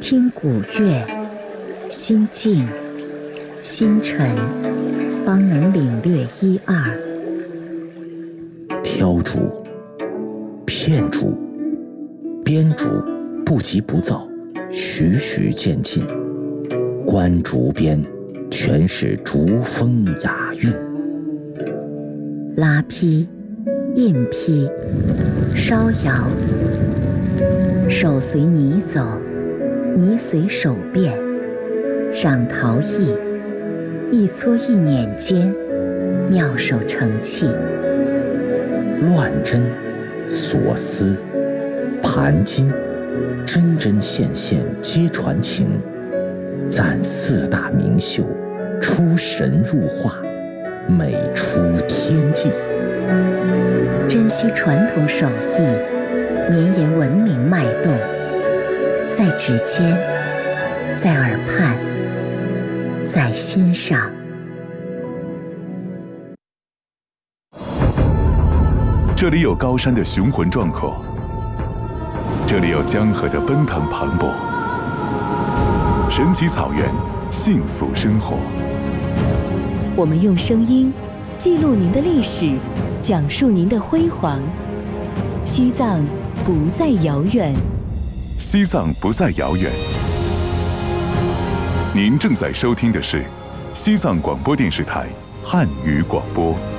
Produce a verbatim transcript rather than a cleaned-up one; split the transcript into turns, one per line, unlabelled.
听古乐，心静心沉，方能领略一二。
挑竹、片竹、编竹不急不躁，徐徐渐进。观竹边，全是竹风雅韵。
拉坯、印坯、烧窑，手随泥走，泥随手变。赏陶艺，一撮一捻间，妙手成器。
乱针、锁丝、盘金，针针线线皆传情。赞四大名秀，出神入化，美出天际。
珍惜传统手艺，绵延文明脉动，在指尖，在耳畔，在心上。
这里有高山的雄浑壮阔，这里有江河的奔腾磅礴，神奇草原，幸福生活。
我们用声音记录您的历史，讲述您的辉煌。西藏不再遥远。
西藏不再遥远。您正在收听的是西藏广播电视台汉语广播。